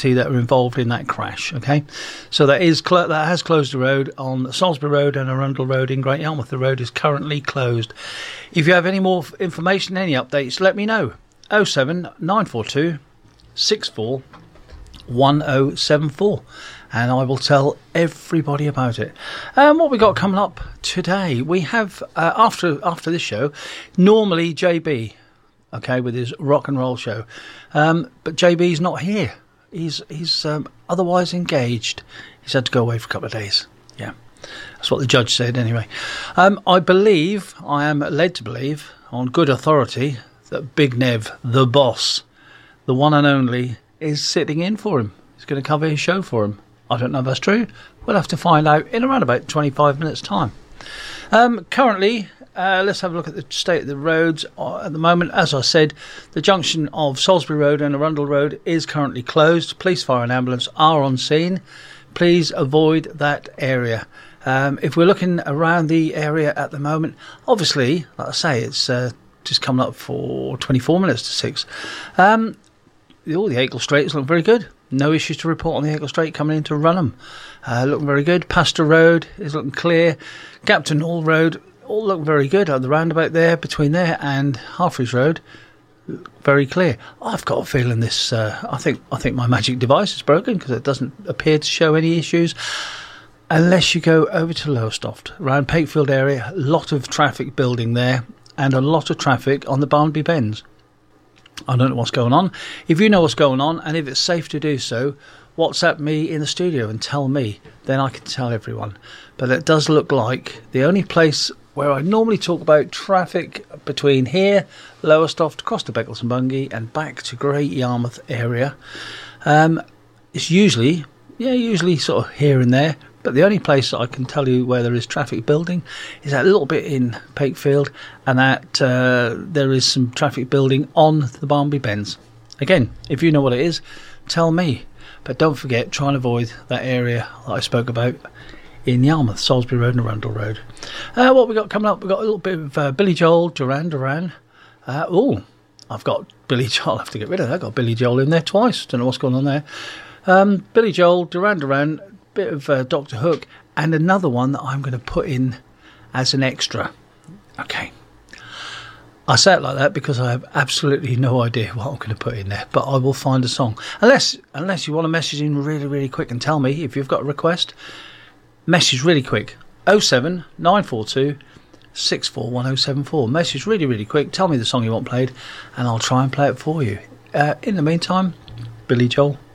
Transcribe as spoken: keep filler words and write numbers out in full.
property that are involved in that crash. Okay, so that is cl- that has closed the road on Salisbury Road and Arundel Road in Great Yarmouth. The road is currently closed. If you have any more information, any updates, let me know. oh seven nine four two six four one oh seven four, and I will tell everybody about it. Um, what we got coming up today? We have uh, after after this show, normally J B, okay, with his rock and roll show, um, but J B's not here. He's he's um, otherwise engaged. He's had to go away for a couple of days. Yeah, that's what the judge said. Anyway, um, I believe I am led to believe on good authority that Big Nev, the boss, the one and only, is sitting in for him. He's going to cover his show for him. I don't know if that's true. We'll have to find out in around about twenty-five minutes' time. Um, currently, uh, let's have a look at the state of the roads. Uh, at the moment, as I said, the junction of Salisbury Road and Arundel Road is currently closed. Police, fire and ambulance are on scene. Please avoid that area. Um, if we're looking around the area at the moment, obviously, like I say, it's uh, just coming up for twenty-four minutes to six. Um, all the Acle Straight is looking very good. No issues to report on the Acle Straight coming into Runham. Uh, looking very good. Pastor Road is looking clear. Gapton Hall Road, all look very good. At the roundabout there, between there and Harfreys Road, very clear. I've got a feeling this. Uh, I think I think my magic device is broken because it doesn't appear to show any issues. Unless you go over to Lowestoft, around Pakefield area, a lot of traffic building there, and a lot of traffic on the Barnby Bends. I don't know what's going on. If you know what's going on, and if it's safe to do so, WhatsApp me in the studio and tell me. Then I can tell everyone. But it does look like the only place where I normally talk about traffic between here, Lowestoft, across to Beccles and Bungay, and back to Great Yarmouth area, um, is usually, yeah, usually sort of here and there. But the only place that I can tell you where there is traffic building is that little bit in Pakefield, and that uh, there is some traffic building on the Barnby Bends. Again, if you know what it is, tell me. But don't forget, try and avoid that area that I spoke about in Yarmouth, Salisbury Road and Arundel Road. Uh, what we got coming up? We've got a little bit of uh, Billy Joel, Duran Duran. Uh, oh, I've got Billy Joel. I have to get rid of that. I've got Billy Joel in there twice. Don't know what's going on there. Um, Billy Joel, Duran Duran, bit of uh, Doctor Hook, and another one that I'm going to put in as an extra. Okay. I say it like that because I have absolutely no idea what I'm going to put in there, but I will find a song. Unless unless you want to message in really, really quick and tell me if you've got a request. Message really quick. oh seven nine four two six four one oh seven four. Message really, really quick. Tell me the song you want played, and I'll try and play it for you. Uh, in the meantime, Billy Joel.